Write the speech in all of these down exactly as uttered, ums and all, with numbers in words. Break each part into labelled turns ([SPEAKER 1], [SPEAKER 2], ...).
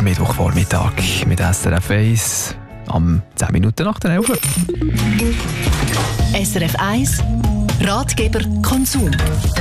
[SPEAKER 1] Mittwochvormittag mit S R F eins am zehn Minuten nach der elf.
[SPEAKER 2] S R F eins Ratgeber Konsum.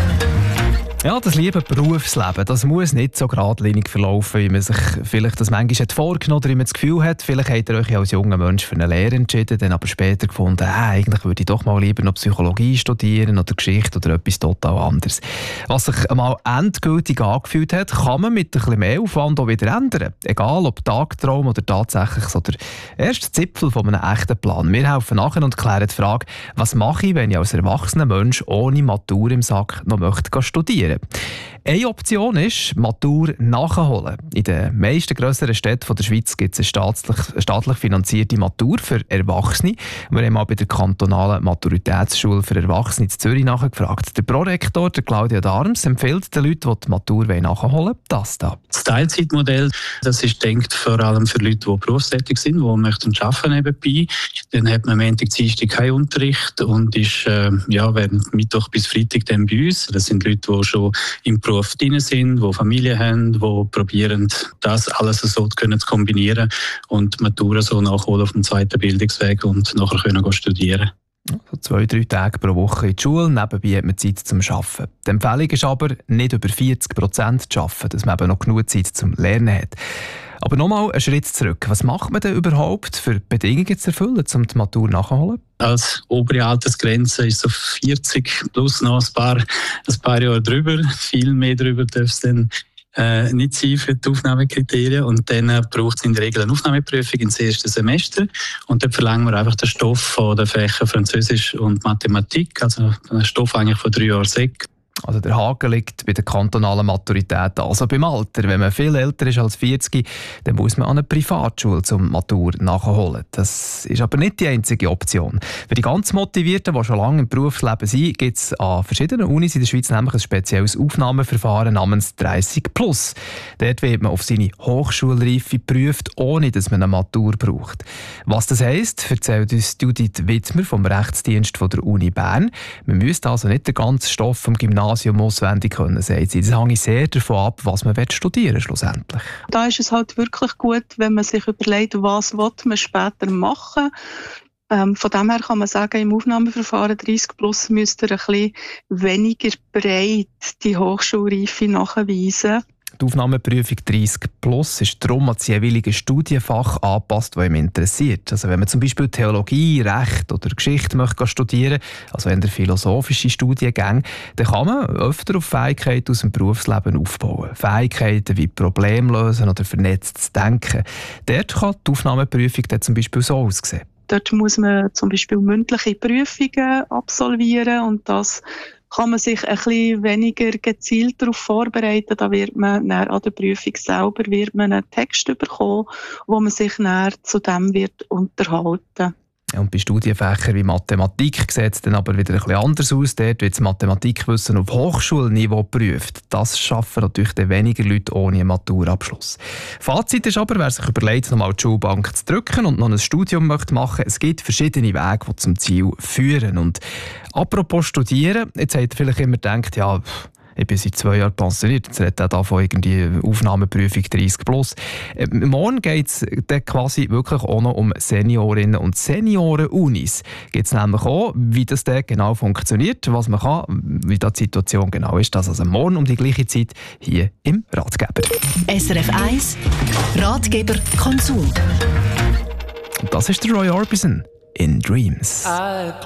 [SPEAKER 1] Ja, das liebe Berufsleben, das muss nicht so geradlinig verlaufen, wie man sich vielleicht das manchmal hat vorgenommen oder wie man das Gefühl hat. Vielleicht habt ihr euch als junger Mensch für eine Lehre entschieden, dann aber später gefunden, äh, eigentlich würde ich doch mal lieber noch Psychologie studieren oder Geschichte oder etwas total anderes. Was sich einmal endgültig angefühlt hat, kann man mit ein bisschen mehr Aufwand auch wieder ändern. Egal ob Tagtraum oder tatsächlich so der erste Zipfel von einem echten Plan. Wir helfen nachher und klären die Frage, was mache ich, wenn ich als erwachsener Mensch ohne Matur im Sack noch möchte studieren. Eine Option ist, Matur nachholen. In den meisten grösseren Städten der Schweiz gibt es eine staatlich, staatlich finanzierte Matur für Erwachsene. Wir haben mal bei der kantonalen Maturitätsschule für Erwachsene in Zürich nachgefragt. Der Prorektor, der Claudia Darms, empfiehlt den Leuten, die die Matur nachholen wollen, das da.
[SPEAKER 3] Das Teilzeitmodell, das ist denkt vor allem für Leute, die berufstätig sind, die möchten arbeiten nebenbei. Dann hat man Montag, Dienstag keinen Unterricht und ist äh, ja, während Mittwoch bis Freitag dann bei uns. Das sind Leute, die schon im Beruf drin sind, die Familie haben, die probieren, das alles so zu kombinieren und Matura so nachholen auf dem zweiten Bildungsweg und nachher können studieren.
[SPEAKER 1] So zwei, drei Tage pro Woche in die Schule, nebenbei hat man Zeit zum Arbeiten. Die Empfehlung ist aber, nicht über vierzig Prozent zu arbeiten, dass man eben noch genug Zeit zum Lernen hat. Aber nochmal einen Schritt zurück. Was macht man denn überhaupt, für Bedingungen zu erfüllen, um die Matur nachzuholen?
[SPEAKER 3] Als obere Altersgrenze ist so vierzig plus noch ein paar, ein paar Jahre drüber. Viel mehr drüber darf es dann äh, nicht sein für die Aufnahmekriterien. Und dann äh, braucht es in der Regel eine Aufnahmeprüfung ins erste Semester. Und dann verlangen wir einfach den Stoff von den Fächern Französisch und Mathematik, also einen Stoff eigentlich von drei Jahren Sek.
[SPEAKER 1] Also der Haken liegt bei der kantonalen Maturität, also beim Alter. Wenn man viel älter ist als vierzig, dann muss man an eine Privatschule zum Matur nachholen. Das ist aber nicht die einzige Option. Für die ganz Motivierten, die schon lange im Berufsleben sind, gibt es an verschiedenen Unis in der Schweiz nämlich ein spezielles Aufnahmeverfahren namens dreißig plus. Dort wird man auf seine Hochschulreife geprüft, ohne dass man eine Matur braucht. Was das heisst, erzählt uns Judith Wittmer vom Rechtsdienst von der Uni Bern. Man müsste also nicht den ganzen Stoff vom Gymnasium auswendig können, sagt sie. Das hängt sehr davon ab, was man studieren schlussendlich.
[SPEAKER 4] Da ist es halt wirklich gut, wenn man sich überlegt, was man später machen will. Ähm, von dem her kann man sagen, im Aufnahmeverfahren dreißig plus müsste ihr ein bisschen weniger breit die Hochschulreife nachweisen.
[SPEAKER 1] Die Aufnahmeprüfung dreißig plus ist darum an das jeweilige Studienfach angepasst, das einem interessiert. Also wenn man zum Beispiel Theologie, Recht oder Geschichte möchte studieren, also in der philosophischen Studiengänge, dann kann man öfter auf Fähigkeiten aus dem Berufsleben aufbauen. Fähigkeiten wie Problemlösen oder vernetztes Denken. Dort kann die Aufnahmeprüfung dann zum Beispiel so aussehen.
[SPEAKER 4] Dort muss man zum Beispiel mündliche Prüfungen absolvieren und das kann man sich ein bisschen weniger gezielt darauf vorbereiten. Da wird man dann an der Prüfung selber wird man einen Text bekommen, wo man sich dann zu dem wird unterhalten.
[SPEAKER 1] Und bei Studienfächern wie Mathematik sieht es dann aber wieder ein bisschen anders aus. Dort wird das Mathematikwissen auf Hochschulniveau geprüft. Das schaffen natürlich dann weniger Leute ohne einen Maturabschluss. Fazit ist aber, wer sich überlegt, nochmal die Schulbank zu drücken und noch ein Studium möchte machen, es gibt verschiedene Wege, die zum Ziel führen. Und apropos Studieren, jetzt habt ihr vielleicht immer gedacht, ja, ich bin seit zwei Jahren pensioniert, jetzt redet er davon irgendwie Aufnahmeprüfung dreißig plus. Äh, morgen geht es quasi wirklich auch noch um Seniorinnen und Senioren-Unis. Geht es nämlich auch, wie das dort genau funktioniert, was man kann, wie da die Situation genau ist. Das also morgen um die gleiche Zeit hier im Ratgeber.
[SPEAKER 2] S R F eins Ratgeber Konsum.
[SPEAKER 1] Und das ist der Roy Orbison in Dreams.